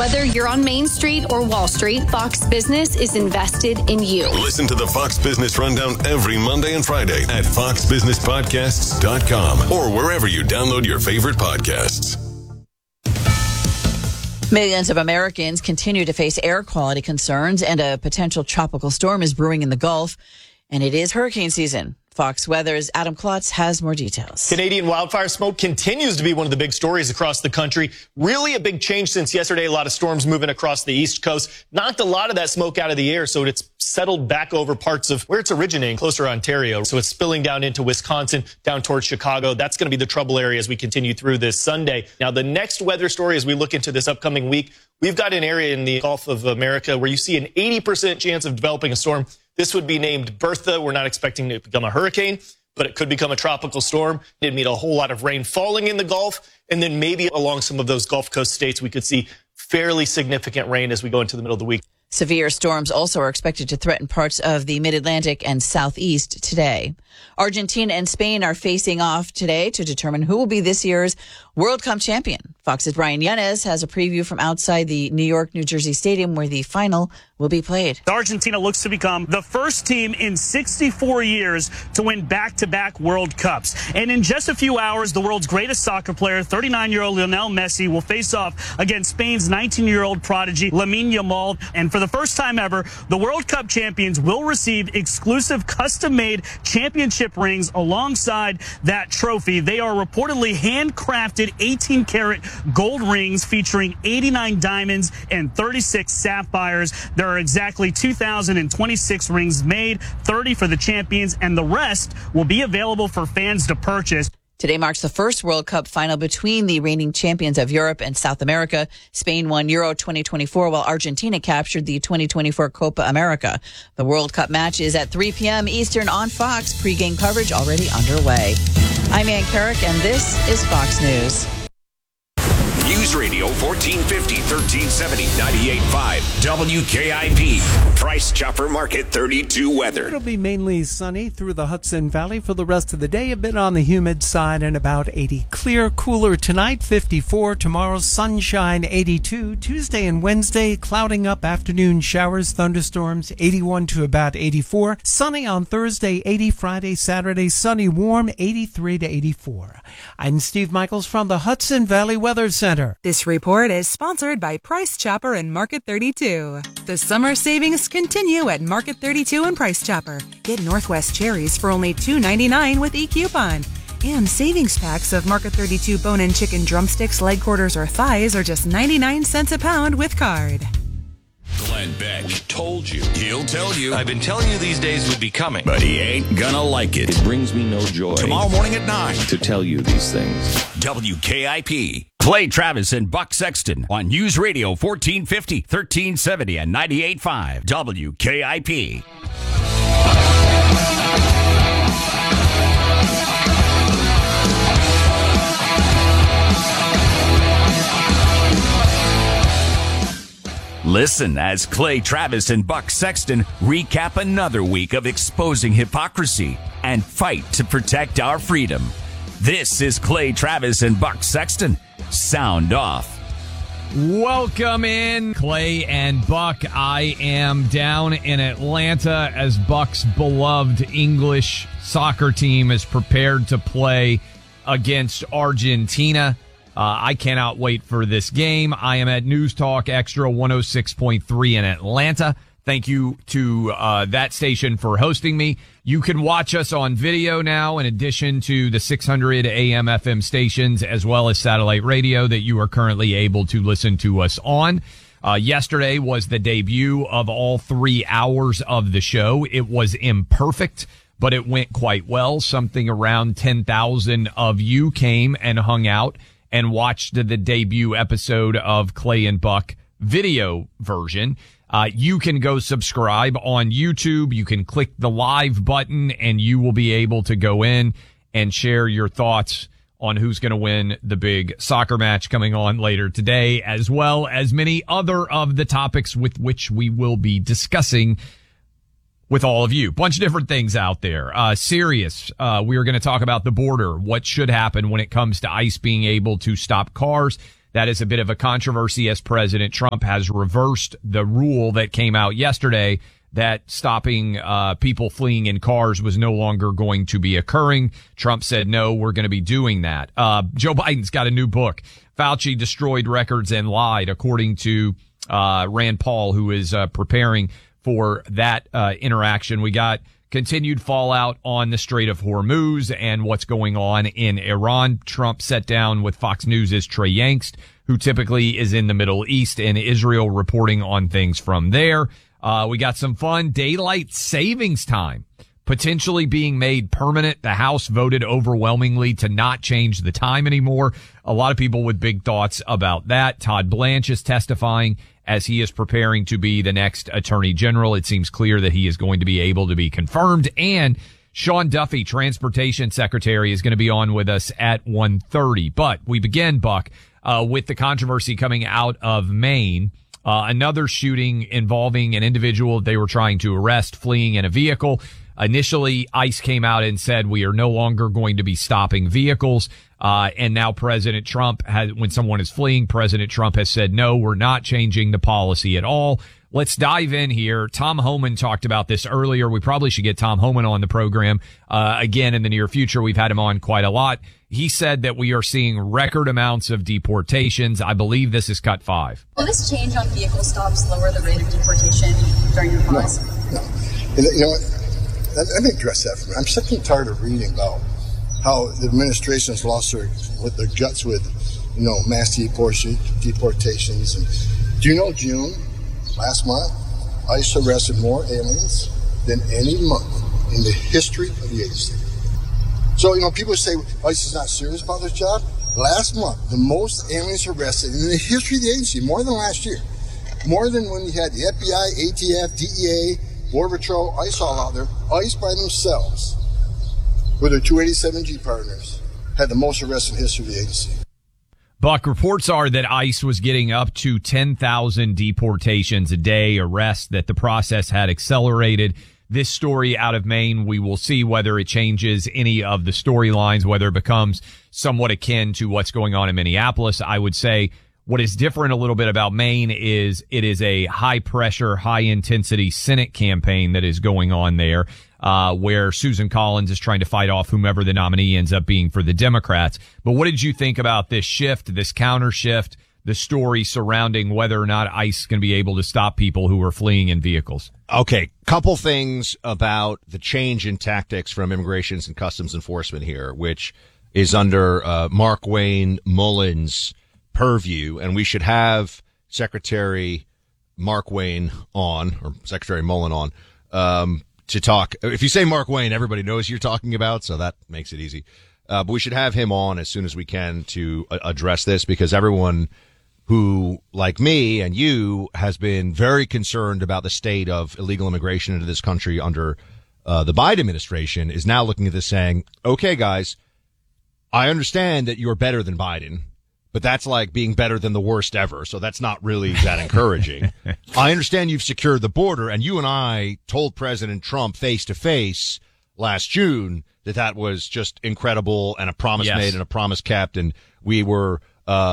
Whether you're on Main Street or Wall Street, Fox Business is invested in you. Listen to the Fox Business Rundown every Monday and Friday at foxbusinesspodcasts.com or wherever you download your favorite podcasts. Millions of Americans continue to face air quality concerns, and a potential tropical storm is brewing in the Gulf, and it is hurricane season. Fox Weather's Adam Klotz has more details. Canadian wildfire smoke continues to be one of the big stories across the country. Really a big change since yesterday. A lot of storms moving across the East Coast. Knocked a lot of that smoke out of the air, so it's settled back over parts of where it's originating, closer to Ontario. So it's spilling down into Wisconsin, down towards Chicago. That's going to be the trouble area as we continue through this Sunday. Now, the next weather story as we look into this upcoming week, we've got an area in the Gulf of America where you see an 80% chance of developing a storm. This would be named Bertha. We're not expecting it to become a hurricane, but it could become a tropical storm. It'd mean a whole lot of rain falling in the Gulf, and then maybe along some of those Gulf Coast states, we could see fairly significant rain as we go into the middle of the week. Severe storms also are expected to threaten parts of the mid-Atlantic and southeast today. Argentina and Spain are facing off today to determine who will be this year's World Cup champion. Fox's Brian Yanez has a preview from outside the New York-New Jersey Stadium where the final will be played. Argentina looks to become the first team in 64 years to win back-to-back World Cups. And in just a few hours, the world's greatest soccer player, 39-year-old Lionel Messi, will face off against Spain's 19-year-old prodigy, Lamine Yamal. And for the first time ever, the World Cup champions will receive exclusive custom-made championship rings alongside that trophy. They are reportedly handcrafted 18-karat gold rings featuring 89 diamonds and 36 sapphires. There are exactly 2,026 rings made, 30 for the champions, and the rest will be available for fans to purchase. Today marks the first World Cup final between the reigning champions of Europe and South America. Spain won Euro 2024 while Argentina captured the 2024 Copa America. The World Cup match is at 3 p.m. Eastern on Fox. Pre-game coverage already underway. I'm Ann Carrick, and this is Fox News. News Radio 1450, 1370, 98.5, WKIP. Price Chopper Market 32 weather. It'll be mainly sunny through the Hudson Valley for the rest of the day. A bit on the humid side and about 80. Clear, cooler tonight, 54. Tomorrow, sunshine, 82. Tuesday and Wednesday, clouding up, afternoon showers, thunderstorms, 81 to about 84. Sunny on Thursday, 80. Friday, Saturday, sunny, warm, 83 to 84. I'm Steve Michaels from the Hudson Valley Weather Center. This report is sponsored by Price Chopper and Market 32. The summer savings continue at Market 32 and Price Chopper. Get Northwest cherries for only $2.99 with e-coupon. And savings packs of Market 32 bone-in chicken drumsticks, leg quarters, or thighs are just 99 cents a pound with card. Glenn Beck. We told you. He'll tell you. I've been telling you these days would be coming. But he ain't gonna like it. It brings me no joy. Tomorrow morning at 9. To tell you these things. WKIP. Clay Travis and Buck Sexton on News Radio 1450, 1370, and 98.5. WKIP. Listen as Clay Travis and Buck Sexton recap another week of exposing hypocrisy and fight to protect our freedom. This is Clay Travis and Buck Sexton. Sound off. Welcome in, Clay and Buck. I am down in Atlanta as Buck's beloved English soccer team is prepared to play against Argentina. I cannot wait for this game. I am at News Talk Extra 106.3 in Atlanta. Thank you to that station for hosting me. You can watch us on video now in addition to the 600 AM FM stations as well as satellite radio that you are currently able to listen to us on. Yesterday was the debut of all 3 hours of the show. It was imperfect, but it went quite well. Something around 10,000 of you came and hung out and watched the debut episode of Clay and Buck video version. You can go subscribe on YouTube. You can click the live button and you will be able to go in and share your thoughts on who's going to win the big soccer match coming on later today, as well as many other of the topics with which we will be discussing with all of you. Bunch of different things out there. Serious. We are going to talk about the border, what should happen when it comes to ICE being able to stop cars That is a bit of a controversy as President Trump has reversed the rule that came out yesterday that stopping people fleeing in cars was no longer going to be occurring. Trump said, no, we're going to be doing that. Joe Biden's got a new book, Fauci Destroyed Records and Lied, according to Rand Paul, who is preparing for that interaction. We got continued fallout on the Strait of Hormuz and what's going on in Iran. Trump sat down with Fox News' Trey Yangst, who typically is in the Middle East and Israel, reporting on things from there. We got some fun. Daylight savings time potentially being made permanent. The House voted overwhelmingly to not change the time anymore. A lot of people with big thoughts about that. Todd Blanche is testifying as he is preparing to be the next Attorney General. It seems clear that he is going to be able to be confirmed. And Sean Duffy, Transportation Secretary, is going to be on with us at 1:30. But we begin, Buck, with the controversy coming out of Maine. Another shooting involving an individual they were trying to arrest fleeing in a vehicle. Initially, ICE came out and said, we are no longer going to be stopping vehicles. And now President Trump has, when someone is fleeing, President Trump has said, no, we're not changing the policy at all. Let's dive in here. Tom Homan talked about this earlier. We probably should get Tom Homan on the program again in the near future. We've had him on quite a lot. He said that we are seeing record amounts of deportations. I believe this is cut 5. Will this change on vehicle stops lower the rate of deportation during your pause? No. You know what? Let me address that for me. I'm sick and tired of reading about how the administration's lost their guts with, mass deportations. And do you know June? Last month, ICE arrested more aliens than any month in the history of the agency. So, people say ICE is not serious about their job. Last month, the most aliens arrested in the history of the agency, more than last year. More than when you had the FBI, ATF, DEA, Border Patrol, ICE all out there. ICE by themselves, with their 287G partners, had the most arrests in the history of the agency. Buck, reports are that ICE was getting up to 10,000 deportations a day, arrests, that the process had accelerated. This story out of Maine, we will see whether it changes any of the storylines, whether it becomes somewhat akin to what's going on in Minneapolis. I would say what is different a little bit about Maine is it is a high-pressure, high-intensity Senate campaign that is going on there, where Susan Collins is trying to fight off whomever the nominee ends up being for the Democrats. But what did you think about this shift, this counter shift, the story surrounding whether or not ICE is going to be able to stop people who are fleeing in vehicles? Okay, couple things about the change in tactics from Immigration and Customs Enforcement here, which is under Markwayne Mullin's purview, and we should have Secretary Markwayne on, or Secretary Mullen on, to talk. If you say Markwayne, everybody knows you're talking about, so that makes it easy. But we should have him on as soon as we can to address this, because everyone who, like me and you, has been very concerned about the state of illegal immigration into this country under the Biden administration is now looking at this saying, okay, guys, I understand that you're better than Biden, but that's like being better than the worst ever. So that's not really that encouraging. I understand you've secured the border, and you and I told President Trump face to face last June that that was just incredible and a promise made and a promise kept. And we were,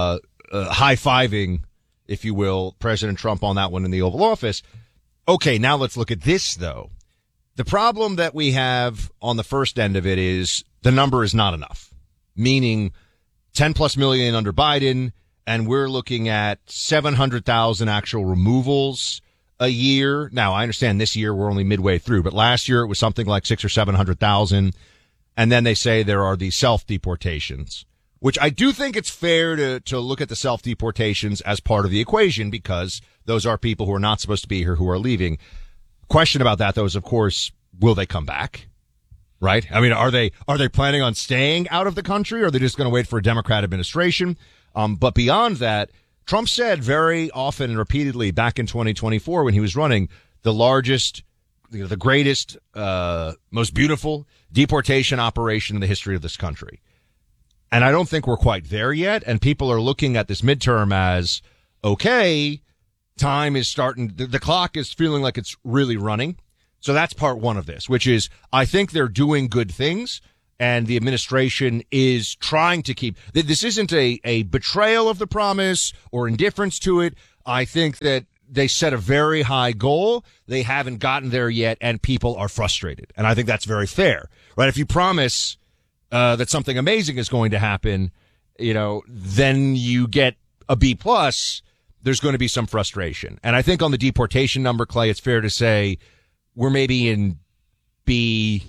high-fiving, if you will, President Trump on that one in the Oval Office. Okay. Now let's look at this though. The problem that we have on the first end of it is the number is not enough, meaning 10 plus million under Biden, and we're looking at 700,000 actual removals a year. Now, I understand this year we're only midway through, but last year it was something like 600,000 or 700,000. And then they say there are these self-deportations, which I do think it's fair to look at the self-deportations as part of the equation, because those are people who are not supposed to be here who are leaving. Question about that, though, is, of course, will they come back? Right? I mean, are they planning on staying out of the country, or are they just going to wait for a Democrat administration? But beyond that, Trump said very often and repeatedly back in 2024 when he was running, the largest, the greatest, most beautiful deportation operation in the history of this country. And I don't think we're quite there yet. And people are looking at this midterm as, okay, time is starting, the clock is feeling like it's really running. So that's part one of this, which is I think they're doing good things. and the administration is trying to keep. This isn't a betrayal of the promise or indifference to it. I think that they set a very high goal. They haven't gotten there yet, and people are frustrated. And I think that's very fair, right? If you promise that something amazing is going to happen, then you get a B+, there's going to be some frustration. And I think on the deportation number, Clay, it's fair to say we're maybe in B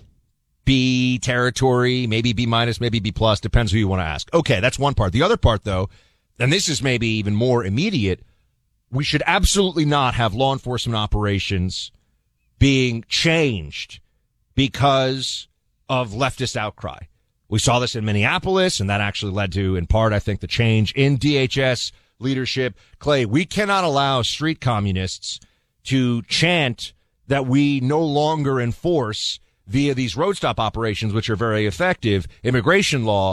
territory, maybe B-, maybe B+, depends who you want to ask. Okay, that's one part. The other part, though, and this is maybe even more immediate, we should absolutely not have law enforcement operations being changed because of leftist outcry. We saw this in Minneapolis, and that actually led to, in part, I think, the change in DHS leadership. Clay, we cannot allow street communists to chant that we no longer enforce via these road stop operations, which are very effective, immigration law,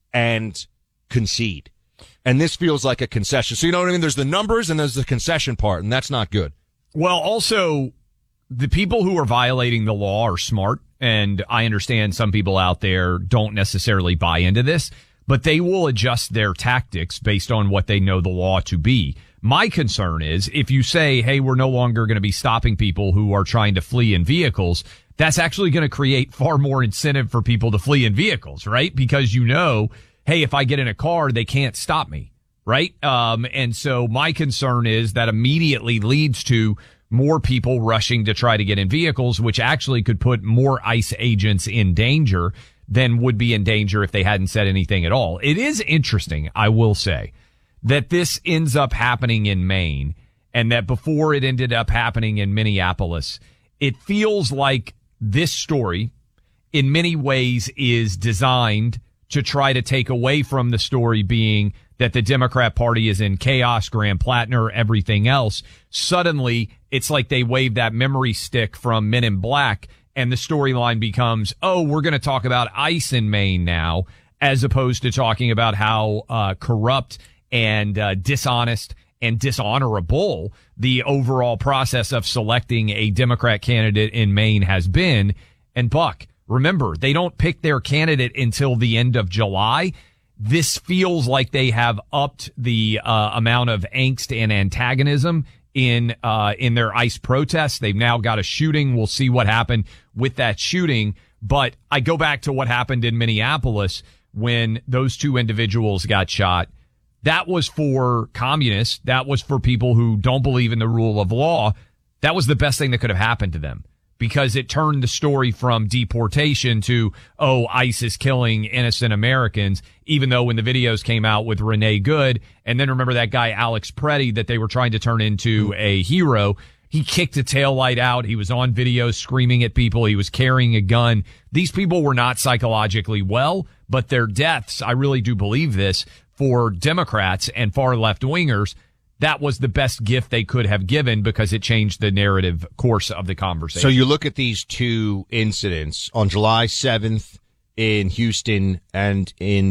and concede. And this feels like a concession. So you know what I mean? There's the numbers and there's the concession part, and that's not good. Well, also, the people who are violating the law are smart, and I understand some people out there don't necessarily buy into this, but they will adjust their tactics based on what they know the law to be. My concern is if you say, hey, we're no longer going to be stopping people who are trying to flee in vehicles, that's actually going to create far more incentive for people to flee in vehicles, right? Because hey, if I get in a car, they can't stop me, right? And so my concern is that immediately leads to more people rushing to try to get in vehicles, which actually could put more ICE agents in danger than would be in danger if they hadn't said anything at all. It is interesting, I will say, that this ends up happening in Maine, and that before it ended up happening in Minneapolis. It feels like this story, in many ways, is designed to try to take away from the story being that the Democrat Party is in chaos, Graham Plattner, everything else. Suddenly, it's like they wave that memory stick from Men in Black, and the storyline becomes, oh, we're going to talk about ICE in Maine now, as opposed to talking about how corrupt and dishonest and dishonorable the overall process of selecting a Democrat candidate in Maine has been. And Buck, remember, they don't pick their candidate until the end of July. This feels like they have upped the amount of angst and antagonism in their ICE protests. They've now got a shooting. We'll see what happened with that shooting. But I go back to what happened in Minneapolis when those two individuals got shot. That was for communists. That was for people who don't believe in the rule of law. That was the best thing that could have happened to them, because it turned the story from deportation to, oh, ICE is killing innocent Americans, even though when the videos came out with Renee Good, and then remember that guy Alex Preddy that they were trying to turn into a hero, he kicked a taillight out. He was on video screaming at people. He was carrying a gun. These people were not psychologically well, but their deaths, I really do believe this, for Democrats and far left-wingers, that was the best gift they could have given because it changed the narrative course of the conversation. So you look at these two incidents on July 7th in Houston and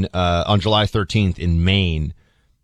on July 13th in Maine.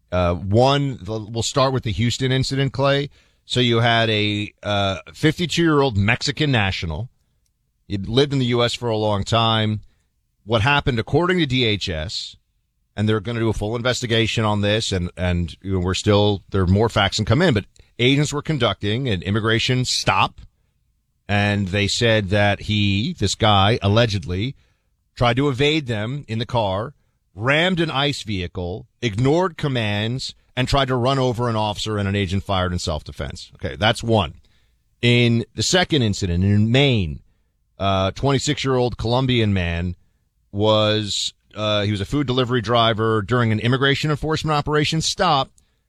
We'll start with the Houston incident, Clay. So you had a 52-year-old Mexican national. He'd lived in the U.S. for a long time. What happened, according to DHS, and they're going to do a full investigation on this, and there are more facts that come in, but agents were conducting an immigration stop, and they said that this guy, allegedly tried to evade them in the car, rammed an ICE vehicle, ignored commands, and tried to run over an officer, and an agent fired in self-defense. Okay, that's one. In the second incident in Maine, 26-year-old Colombian man he was a food delivery driver during an immigration enforcement operation stop.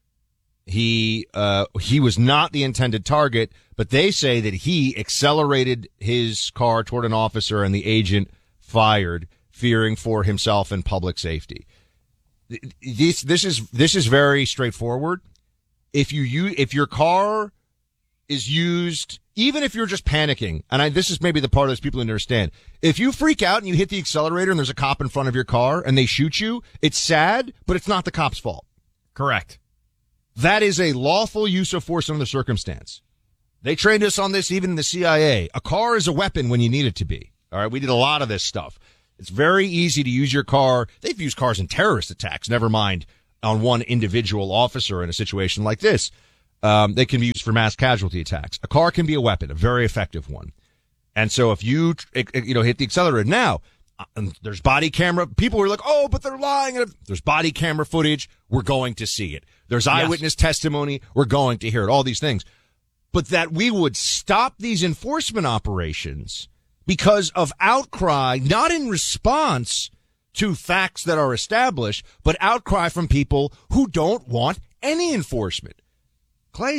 He was not the intended target, but they say that he accelerated his car toward an officer and the agent fired, fearing for himself and public safety. This is very straightforward. If your car is used, even if you're just panicking, and this is maybe the part of this people understand, if you freak out and you hit the accelerator and there's a cop in front of your car and they shoot you, it's sad, but it's not the cop's fault. Correct. That is a lawful use of force under the circumstance. They trained us on this even in the CIA. A car is a weapon when you need it to be. All right, we did a lot of this stuff. It's very easy to use your car. They've used cars in terrorist attacks, never mind on one individual officer in a situation like this. They can be used for mass casualty attacks. A car can be a weapon, a very effective one. And so if you hit the accelerator now, there's body camera. People are like, oh, but they're lying. There's body camera footage. We're going to see it. There's eyewitness testimony. We're going to hear it. All these things. But that we would stop these enforcement operations because of outcry, not in response to facts that are established, but outcry from people who don't want any enforcement. Clay,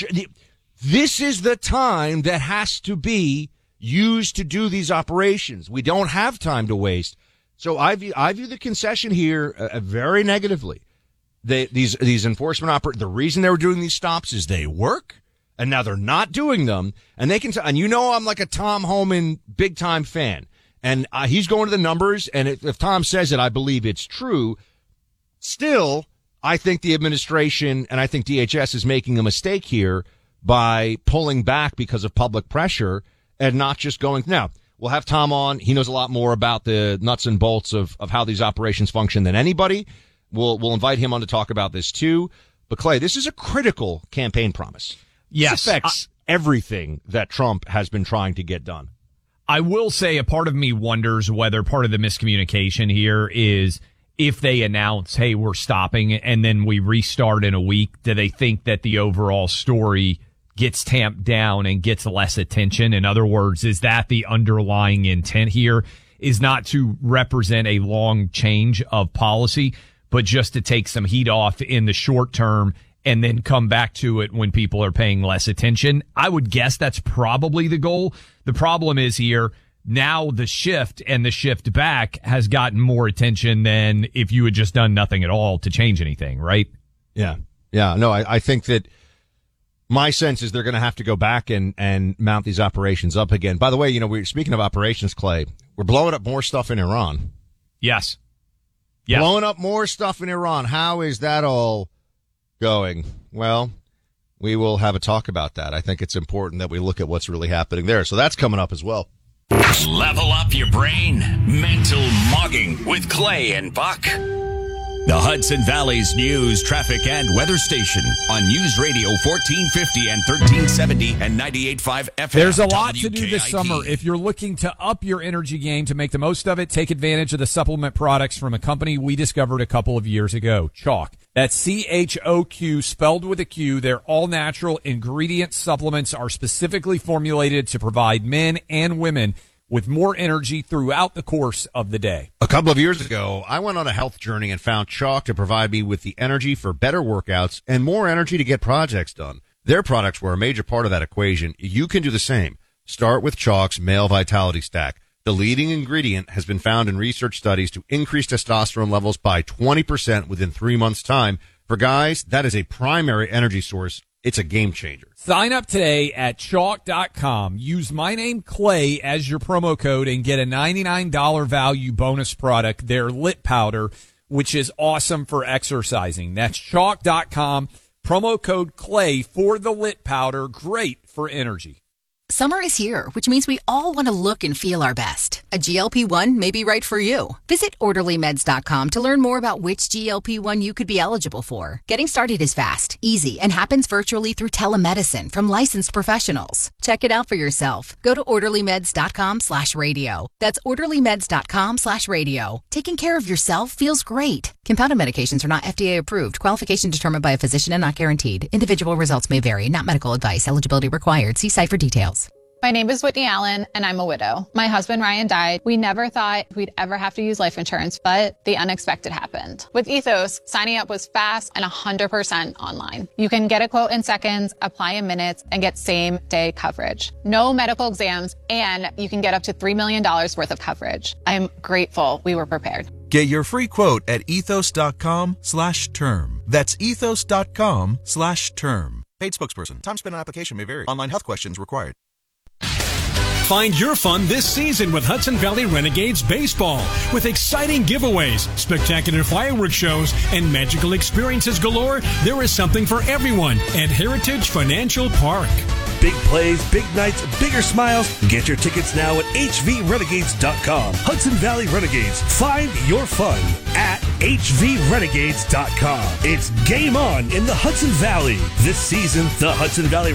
this is the time that has to be used to do these operations. We don't have time to waste. So I view the concession here very negatively. These enforcement the reason they were doing these stops is they work, and now they're not doing them. And they can and I'm like a Tom Homan big time fan, and he's going to the numbers. And if Tom says it, I believe it's true. Still, I think the administration and I think DHS is making a mistake here by pulling back because of public pressure. And not just going, now, we'll have Tom on. He knows a lot more about the nuts and bolts of how these operations function than anybody. We'll invite him on to talk about this too. But Clay, this is a critical campaign promise. Yes. This affects everything that Trump has been trying to get done. I will say a part of me wonders whether part of the miscommunication here is if they announce, hey, we're stopping, and then we restart in a week, do they think that the overall story gets tamped down and gets less attention? In other words, is that the underlying intent here, is not to represent a long change of policy, but just to take some heat off in the short term and then come back to it when people are paying less attention? I would guess that's probably the goal. The problem is here, now the shift and the shift back has gotten more attention than if you had just done nothing at all to change anything, right? Yeah. No, I think that my sense is they're going to have to go back and mount these operations up again. By the way, we're speaking of operations, Clay, we're blowing up more stuff in Iran. Yes. Blowing up more stuff in Iran. How is that all going? Well, we will have a talk about that. I think it's important that we look at what's really happening there. So that's coming up as well. Level up your brain. Mental Mogging with Clay and Buck. The Hudson Valley's news, traffic, and weather station on News Radio 1450 and 1370 and 98.5 FM. There's a lot to do WKIT. this summer. If you're looking to up your energy game to make the most of it, take advantage of the supplement products from a company we discovered a couple of years ago, Chalk. That's CHOQ, spelled with a Q. Their all-natural ingredient supplements are specifically formulated to provide men and women with more energy throughout the course of the day. A couple of years ago, I went on a health journey and found Chalk to provide me with the energy for better workouts and more energy to get projects done. Their products were a major part of that equation. You can do the same. Start with Chalk's Male Vitality Stack. The leading ingredient has been found in research studies to increase testosterone levels by 20% within 3 months' time. For guys, that is a primary energy source. It's a game changer. Sign up today at chalk.com. Use my name, Clay, as your promo code and get a $99 value bonus product, their Lit Powder, which is awesome for exercising. That's chalk.com. Promo code Clay for the Lit Powder. Great for energy. Summer is here, which means we all want to look and feel our best. A GLP-1 may be right for you. Visit OrderlyMeds.com to learn more about which GLP-1 you could be eligible for. Getting started is fast, easy, and happens virtually through telemedicine from licensed professionals. Check it out for yourself. Go to OrderlyMeds.com/radio. That's OrderlyMeds.com/radio. Taking care of yourself feels great. Compounded medications are not FDA approved. Qualification determined by a physician and not guaranteed. Individual results may vary. Not medical advice. Eligibility required. See site for details. My name is Whitney Allen, and I'm a widow. My husband, Ryan, died. We never thought we'd ever have to use life insurance, but the unexpected happened. With Ethos, signing up was fast and 100% online. You can get a quote in seconds, apply in minutes, and get same-day coverage. No medical exams, and you can get up to $3 million worth of coverage. I'm grateful we were prepared. Get your free quote at ethos.com/term. That's ethos.com/term. Paid spokesperson. Time spent on application may vary. Online health questions required. Find your fun this season with Hudson Valley Renegades Baseball. With exciting giveaways, spectacular fireworks shows, and magical experiences galore, there is something for everyone at Heritage Financial Park. Big plays, big nights, bigger smiles. Get your tickets now at hvrenegades.com. Hudson Valley Renegades. Find your fun at hvrenegades.com. It's game on in the Hudson Valley. This season, the Hudson Valley